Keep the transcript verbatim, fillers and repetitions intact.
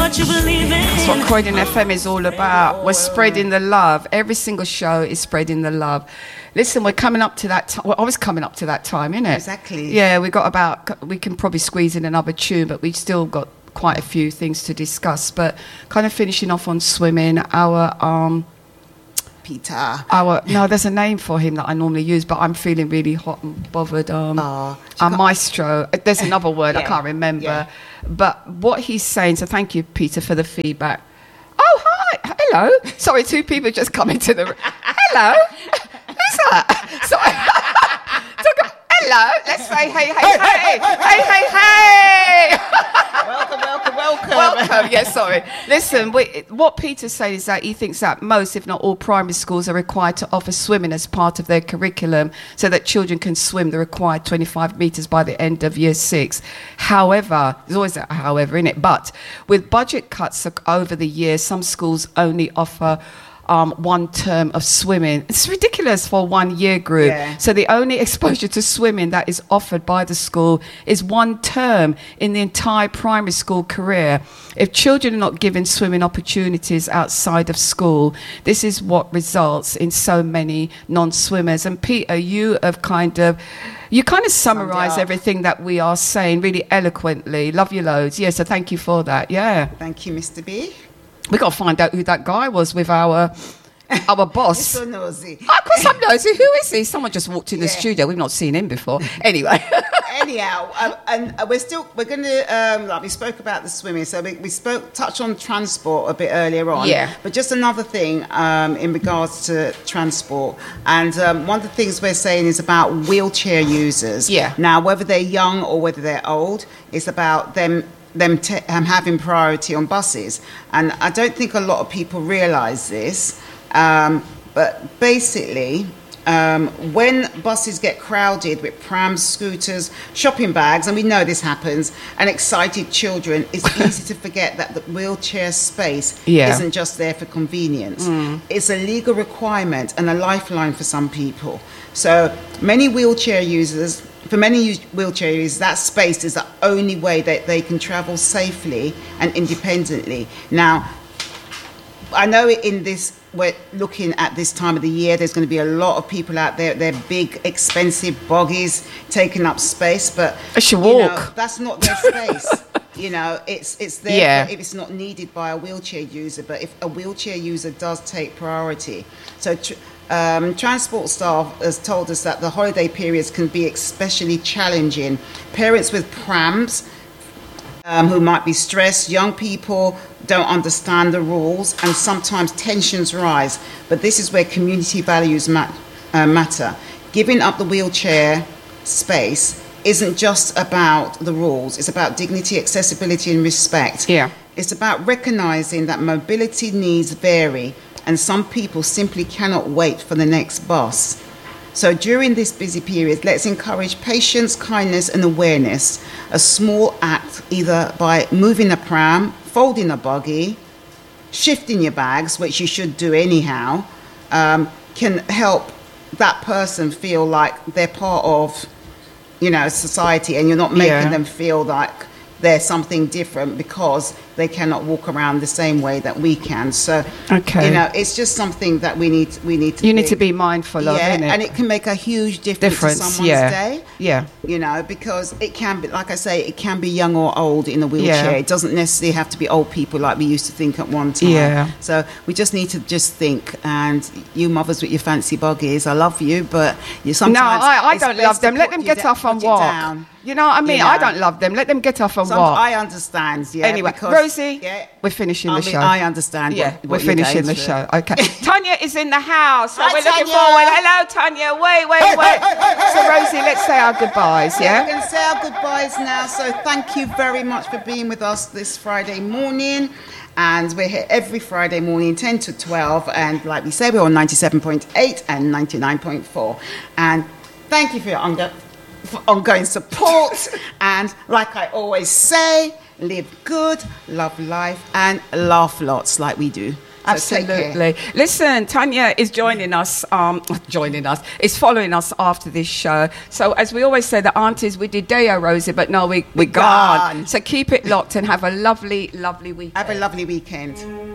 what you believe in. That's what Croydon F M is all about. We're spreading the love. Every single show is spreading the love. Listen, we're coming up to that time. Well, I was coming up to that time, innit? Exactly. Yeah, we got about, we can probably squeeze in another tune, but we still got quite a few things to discuss. But kind of finishing off on swimming, our... um. Peter. Our, no, there's a name for him that I normally use, but I'm feeling really hot and bothered. Um, Oh, our maestro. There's another word I Yeah, can't remember. yeah. But what he's saying, so thank you, Peter, for the feedback. Oh, hi. Hello. Sorry, two people just come into the room. Hello. Who's that? Sorry. Talk- Hello. Let's say hey, hey, hey. Hey, hey, hey. Welcome, welcome, welcome. Welcome. Yeah, sorry. Listen, we, what Peter's saying is that he thinks that most, if not all, primary schools are required to offer swimming as part of their curriculum so that children can swim the required twenty-five metres by the end of year six. However, there's always a however in it, but with budget cuts over the years, some schools only offer Um, one term of swimming. It's ridiculous for one year group. Yeah. So the only exposure to swimming that is offered by the school is one term in the entire primary school career. If children are not given swimming opportunities outside of school, this is what results in so many non-swimmers. And Peter, you have kind of You kind of summarise up. everything that we are saying really eloquently. Love you loads. Yeah, so thank you for that. Yeah. Thank you, Mister B. We got to find out who that guy was with our our boss. So nosy. Of course I'm nosy. Who is he? Someone just walked in the Yeah. studio. We've not seen him before. Anyway. Anyhow, um, and uh, we're still we're going to um, like we spoke about the swimming, so we, we spoke touched on transport a bit earlier on. Yeah. But just another thing um, in regards to transport, and um, one of the things we're saying is about wheelchair users. Yeah. Now, whether they're young or whether they're old, it's about them. them t- um, having priority on buses. And I don't think a lot of people realise this, um, but basically, um, when buses get crowded with prams, scooters, shopping bags, and we know this happens, and excited children, it's easy to forget that the wheelchair space Yeah. isn't just there for convenience. It's a legal requirement and a lifeline for some people. So many wheelchair users For many us- wheelchair users, that space is the only way that they can travel safely and independently. Now, I know in this, we're looking at this time of the year, there's going to be a lot of people out there, they're big, expensive buggies taking up space, but I should you walk. know, that's not their space. You know, it's it's there Yeah. for if it's not needed by a wheelchair user, but if a wheelchair user does take priority. So tr- um, transport staff has told us that the holiday periods can be especially challenging. Parents with prams um, who might be stressed, young people don't understand the rules, and sometimes tensions rise. But this is where community values mat- uh, matter. Giving up the wheelchair space isn't just about the rules. It's about dignity, accessibility, and respect. Yeah. It's about recognizing that mobility needs vary, and some people simply cannot wait for the next bus. So during this busy period, let's encourage patience, kindness, and awareness. A small act, either by moving a pram, folding a buggy, shifting your bags, which you should do anyhow, um, can help that person feel like they're part of, you know, society, and you're not making Yeah. them feel like they're something different because they cannot walk around the same way that we can. So, Okay. you know, it's just something that we need we need to You need to think. be mindful of, Yeah, innit? and it can make a huge difference, Difference, to someone's yeah. day. Yeah. You know, because it can be, like I say, it can be young or old in a wheelchair. Yeah. It doesn't necessarily have to be old people like we used to think at one time. Yeah. So we just need to just think. And you mothers with your fancy buggies, I love you, but you No, sometimes I, I it's don't best love to them. Let put them you get da- off and put you walk. down. You know what I mean? You I know. don't love them. Let them get off and Some, walk. I understand, yeah. Anyway, because, Rosie, yeah, we're finishing I the mean, show. I understand. Yeah, what, we're what you're finishing going the through. show. Okay. Tanya is in the house. So Hi, we're looking Tanya. forward. Hello, Tanya. Wait, wait, wait. So, Rosie, let's say our goodbyes, Yeah, we're yeah? going to say our goodbyes now. So thank you very much for being with us this Friday morning. And we're here every Friday morning, ten to twelve. And like we say, we're on ninety-seven point eight and ninety-nine point four. And thank you for your ongo- for ongoing support. And like I always say, live good, love life, and laugh lots like we do. So take care. Absolutely. Listen, Tanya is joining us, um, joining us, is following us after this show. So as we always say, the aunties, we did Deo Rosie, but no, we, we're gone. Gone. So keep it locked and have a lovely, lovely weekend. Have a lovely weekend.